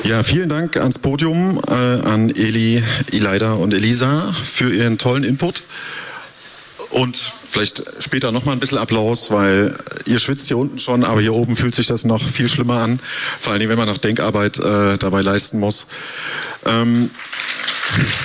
Ja, vielen Dank ans Podium, an Eli, Ileida und Elisa für ihren tollen Input. Und vielleicht später nochmal ein bisschen Applaus, weil ihr schwitzt hier unten schon, aber hier oben fühlt sich das noch viel schlimmer an. Vor allen Dingen, wenn man noch Denkarbeit dabei leisten muss.